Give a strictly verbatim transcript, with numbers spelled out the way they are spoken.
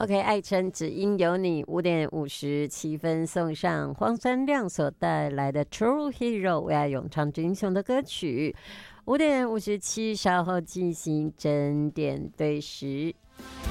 OK， 爱称只因有你，五点五十七分送上黄山亮所带来的 True Hero 为爱咏唱之英雄的歌曲。五点五十七，稍后进行整点对时。